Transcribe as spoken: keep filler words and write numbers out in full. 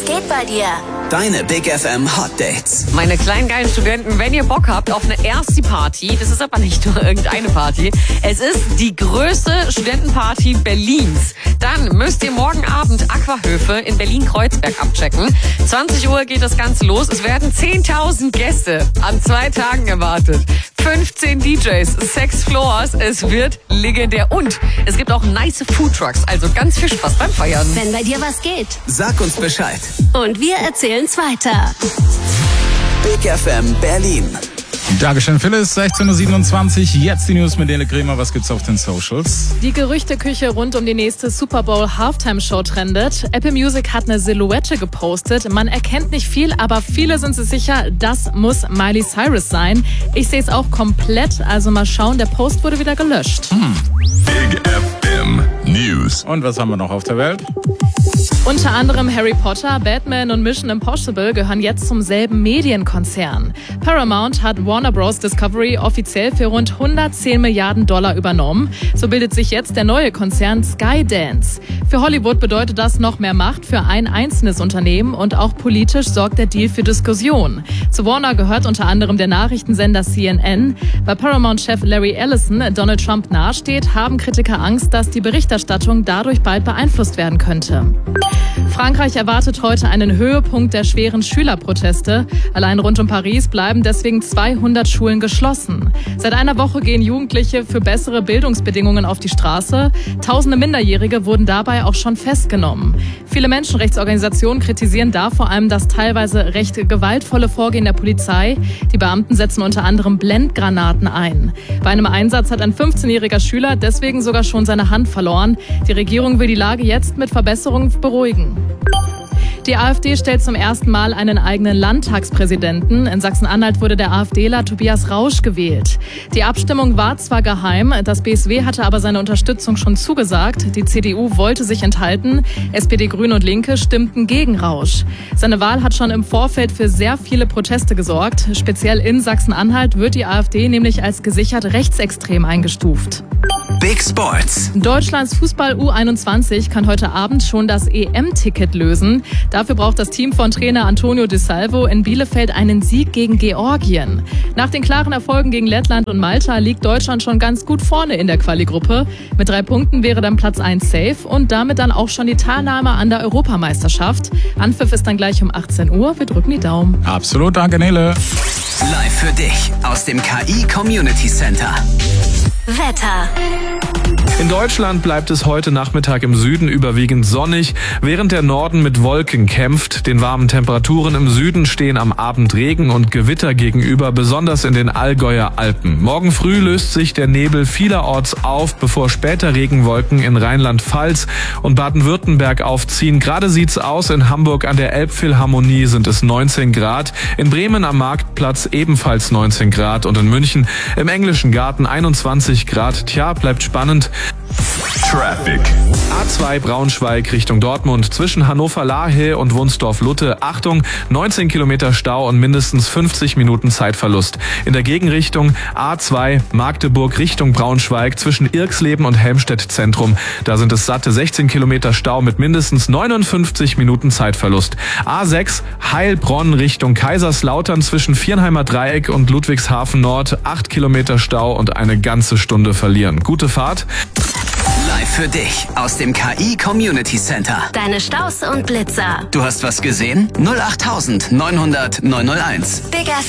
geht bei dir? Deine Big F M Hot Dates. Meine kleinen geilen Studenten, wenn ihr Bock habt auf eine Ersti-Party, das ist aber nicht nur irgendeine Party, es ist die größte Studentenparty Berlins. Dann müsst ihr morgen Abend Aquahöfe in Berlin-Kreuzberg abchecken. zwanzig Uhr geht das Ganze los. Es werden zehntausend Gäste an zwei Tagen erwartet. fünfzehn D Js, sechs Floors. Es wird legendär. Und es gibt auch nice Foodtrucks. Also ganz viel Spaß beim Feiern. Wenn bei dir was geht. Sag uns Bescheid. Und wir erzählen's weiter. Big F M Berlin. Dankeschön, Phyllis. sechzehn Uhr siebenundzwanzig. Jetzt die News mit Nele Kremer. Was gibt's auf den Socials? Die Gerüchteküche rund um die nächste Super Bowl Halftime Show trendet. Apple Music hat eine Silhouette gepostet. Man erkennt nicht viel, aber viele sind sich sicher, das muss Miley Cyrus sein. Ich sehe es auch komplett, also mal schauen. Der Post wurde wieder gelöscht. Hm. Big F M News. Und was haben wir noch auf der Welt? Unter anderem Harry Potter, Batman und Mission Impossible gehören jetzt zum selben Medienkonzern. Paramount hat Warner Bros. Discovery offiziell für rund hundertzehn Milliarden Dollar übernommen. So bildet sich jetzt der neue Konzern Skydance. Für Hollywood bedeutet das noch mehr Macht für ein einzelnes Unternehmen und auch politisch sorgt der Deal für Diskussion. Zu Warner gehört unter anderem der Nachrichtensender C N N. Weil Paramount-Chef Larry Ellison Donald Trump nahesteht, haben Kritiker Angst, dass die Berichterstattung dadurch bald beeinflusst werden könnte. Frankreich erwartet heute einen Höhepunkt der schweren Schülerproteste. Allein rund um Paris bleiben deswegen zweihundert Schulen geschlossen. Seit einer Woche gehen Jugendliche für bessere Bildungsbedingungen auf die Straße. Tausende Minderjährige wurden dabei auch schon festgenommen. Viele Menschenrechtsorganisationen kritisieren da vor allem das teilweise recht gewaltvolle Vorgehen der Polizei. Die Beamten setzen unter anderem Blendgranaten ein. Bei einem Einsatz hat ein fünfzehnjähriger Schüler deswegen sogar schon seine Hand verloren. Die Regierung will die Lage jetzt mit Verbesserungen beruhigen. Die AfD stellt zum ersten Mal einen eigenen Landtagspräsidenten. In Sachsen-Anhalt wurde der AfDler Tobias Rausch gewählt. Die Abstimmung war zwar geheim, das B S W hatte aber seine Unterstützung schon zugesagt. Die C D U wollte sich enthalten. S P D, Grüne und Linke stimmten gegen Rausch. Seine Wahl hat schon im Vorfeld für sehr viele Proteste gesorgt. Speziell in Sachsen-Anhalt wird die AfD nämlich als gesichert rechtsextrem eingestuft. Big Sports. Deutschlands Fußball U einundzwanzig kann heute Abend schon das E M-Ticket lösen. Dafür braucht das Team von Trainer Antonio De Salvo in Bielefeld einen Sieg gegen Georgien. Nach den klaren Erfolgen gegen Lettland und Malta liegt Deutschland schon ganz gut vorne in der Quali-Gruppe. Mit drei Punkten wäre dann Platz eins safe und damit dann auch schon die Teilnahme an der Europameisterschaft. Anpfiff ist dann gleich um achtzehn Uhr. Wir drücken die Daumen. Absolut, danke Nele. Live für dich aus dem K I Community Center. Wetter. In Deutschland bleibt es heute Nachmittag im Süden überwiegend sonnig, während der Norden mit Wolken kämpft. Den warmen Temperaturen im Süden stehen am Abend Regen und Gewitter gegenüber, besonders in den Allgäuer Alpen. Morgen früh löst sich der Nebel vielerorts auf, bevor später Regenwolken in Rheinland-Pfalz und Baden-Württemberg aufziehen. Gerade sieht's aus, in Hamburg an der Elbphilharmonie sind es neunzehn Grad, in Bremen am Marktplatz ebenfalls neunzehn Grad und in München im Englischen Garten einundzwanzig Grad. Tja, bleibt spannend. Traffic. A zwei Braunschweig Richtung Dortmund zwischen Hannover-Lahe und Wunsdorf-Lutte. Achtung, neunzehn Kilometer Stau und mindestens fünfzig Minuten Zeitverlust. In der Gegenrichtung A zwei Magdeburg Richtung Braunschweig zwischen Irxleben und Helmstedt-Zentrum. Da sind es satte sechzehn Kilometer Stau mit mindestens neunundfünfzig Minuten Zeitverlust. A sechs Heilbronn Richtung Kaiserslautern zwischen Viernheimer Dreieck und Ludwigshafen Nord. acht Kilometer Stau und eine ganze Stunde verlieren. Gute Fahrt. Live für dich aus dem K I Community Center. Deine Staus und Blitzer. Du hast was gesehen? null acht neunhundert neunhunderteins. Big F